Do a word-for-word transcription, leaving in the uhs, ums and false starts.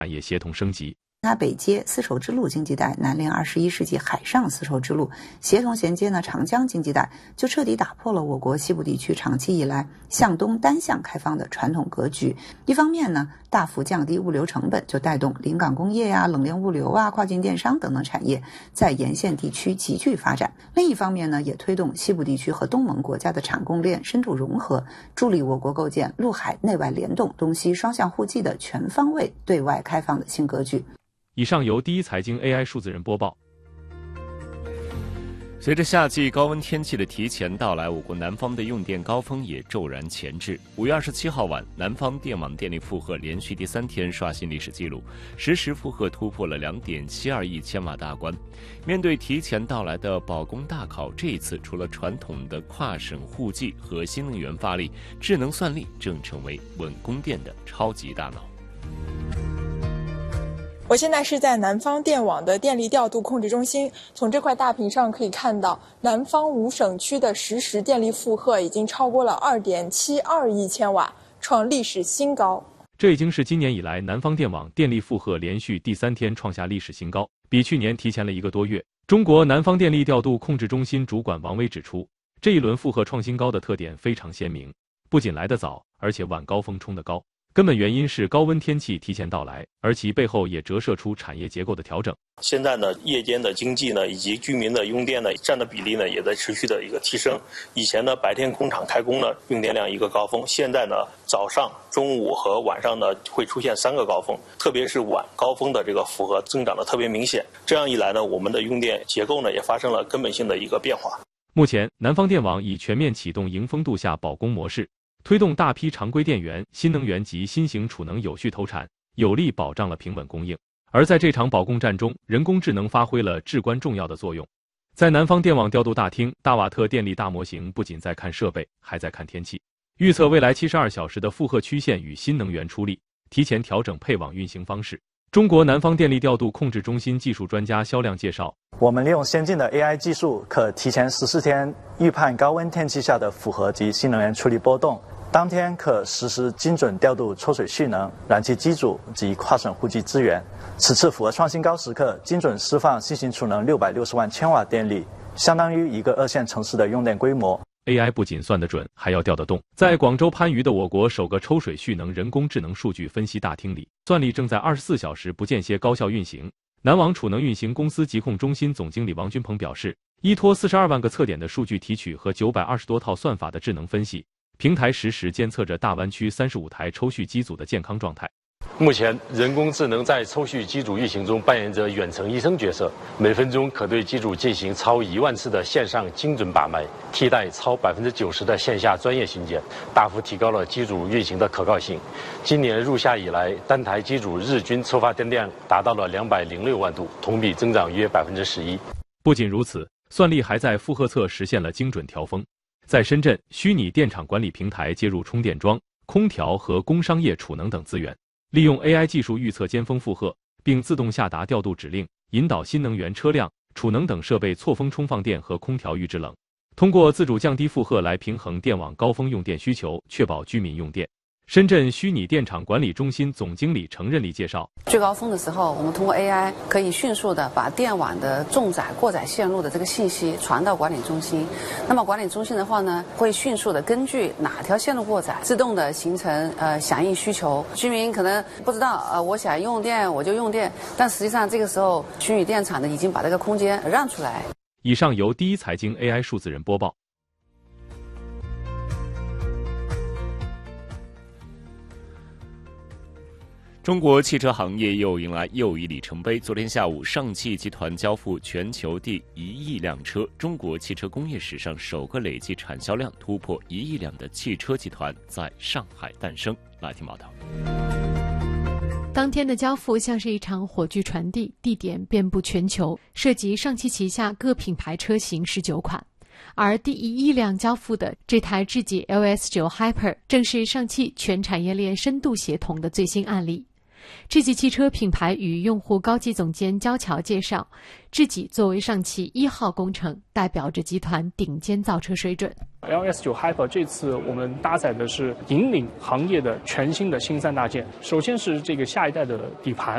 产业协同升级。 它北接丝绸之路经济带，南连二十一世纪海上丝绸之路，协同衔接呢长江经济带，就彻底打破了我国西部地区长期以来向东单向开放的传统格局。一方面呢，大幅降低物流成本，就带动临港工业呀、啊、冷链物流啊、跨境电商等等产业在沿线地区急剧发展。另一方面呢，也推动西部地区和东盟国家的产供链深度融合，助力我国构建陆海内外联动、东西双向互济的全方位对外开放的新格局。 以上由第一财经 A I 数字人播报。 随着夏季高温天气的提前到来，我国南方的用电高峰也骤然前至。五月二十七号晚，南方电网电力负荷连续第三天刷新历史记录，实时负荷突破了 两点七二亿千瓦大关。面对提前到来的保供大考，这一次除了传统的跨省互济和新能源发力，智能算力正成为稳供电的超级大脑。 我现在是在南方电网的电力调度控制中心，从这块大屏上可以看到，南方五省区的实时电力负荷已经超过了 二点七二亿千瓦，创历史新高。 这已经是今年以来南方电网电力负荷连续第三天创下历史新高，比去年提前了一个多月。中国南方电力调度控制中心主管王威指出，这一轮负荷创新高的特点非常鲜明，不仅来得早，而且晚高峰冲得高。根本原因是高温天气提前到来，而其背后也折射出产业结构的调整。 现在呢，夜间的经济呢，以及居民的用电呢，占的比例呢，也在持续的一个提升。以前呢，白天工厂开工呢，用电量一个高峰，现在呢，早上、中午和晚上呢，会出现三个高峰，特别是晚高峰的这个负荷增长的特别明显。这样一来呢，我们的用电结构呢，也发生了根本性的一个变化。 目前，南方电网已全面启动迎风度夏保供模式，推动大批常规电源、新能源及新型储能有序投产，有力保障了平稳供应。而在这场保供战中，人工智能发挥了至关重要的作用。在南方电网调度大厅，大瓦特电力大模型不仅在看设备，还在看天气，预测未来七十二小时的负荷曲线与新能源出力，提前调整配网运行方式。中国南方电力调度控制中心技术专家肖亮介绍， 我们利用先进的 A I 技术，可提前十四天预判高温天气下的负荷及新能源出力波动，当天可实时精准调度抽水蓄能、燃气机组及跨省互济资源。此次负荷创新高时刻，精准释放新型储能六百六十万千瓦电力，相当于一个二线城市的用电规模。 A I 不仅算得准，还要调得动。在广州番禺的我国首个抽水蓄能人工智能数据分析大厅里，算力正在二十四小时不间歇高效运行。南网储能运行公司疾控中心总经理王军鹏表示，依托四十二万个测点的数据提取和九百二十多套算法的智能分析，平台实时监测着大湾区三十五台抽蓄机组的健康状态。 目前，人工智能在抽蓄机组运行中扮演着远程医生角色，每分钟可对机组进行超一万次的线上精准把脉，替代超百分之九十的线下专业巡检，大幅提高了机组运行的可靠性。今年入夏以来，单台机组日均抽发电量达到了两百零六万度，同比增长约百分之十一。 不仅如此，算力还在负荷侧实现了精准调峰。在深圳，虚拟电厂管理平台接入充电桩、空调和工商业储能等资源，利用 A I 技术预测尖峰负荷，并自动下达调度指令，引导新能源车辆、储能等设备错峰充放电和空调预制冷，通过自主降低负荷来平衡电网高峰用电需求，确保居民用电。深圳虚拟电厂管理中心总经理程任力介绍， 最高峰的时候，我们通过 A I 可以迅速的把电网的重载、过载线路的这个信息传到管理中心。那么管理中心的话呢，会迅速的根据哪条线路过载，自动的形成呃响应需求。居民可能不知道，呃，我想用电我就用电，但实际上这个时候虚拟电厂呢已经把这个空间让出来。 以上由第一财经 A I 数字人播报。 中国汽车行业又迎来又一里程碑。昨天下午，上汽集团交付全球第一亿辆车，中国汽车工业史上首个累计产销量突破一亿辆的汽车集团在上海诞生。来听报道。 当天的交付像是一场火炬传递，地点遍布全球，涉及上汽旗下各品牌车型十九款。而第一亿辆交付的这台智己 L S 九 Hyper 正是上汽全产业链深度协同的最新案例。 智己汽车品牌与用户高级总监焦桥介绍，智己作为上汽一号工程，代表着集团顶尖造车水准。 L S 九 Hyper 这次我们搭载的是引领行业的全新的新三大件，首先是这个下一代的底盘，